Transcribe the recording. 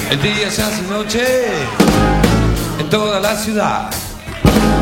El día se hace noche en toda la ciudad.